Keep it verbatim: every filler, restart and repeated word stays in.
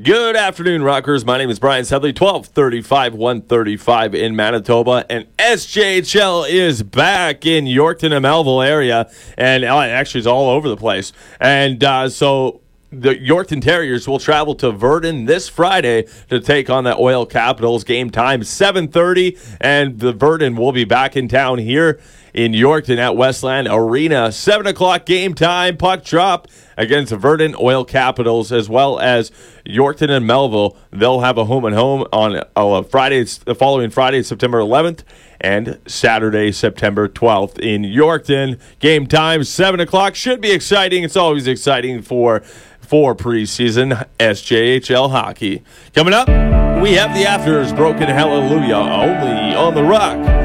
Good afternoon, Rockers. My name is Brian Sedley, twelve thirty-five, one thirty-five in Manitoba, and S J H L is back in Yorkton and Melville area, and uh, actually it's all over the place. And uh, so the Yorkton Terriers will travel to Virden this Friday to take on the Oil Capitals. Game time seven thirty, and the Virden will be back in town here in Yorkton at Westland Arena. seven o'clock game time, puck drop against the Virden Oil Capitals, as well as Yorkton and Melville. They'll have a home and home on uh, Friday, the following Friday, September eleventh, and Saturday, September twelfth in Yorkton. Game time, seven o'clock. Should be exciting. It's always exciting for, for preseason S J H L hockey. Coming up, we have the Afters Broken Hallelujah, only on The Rock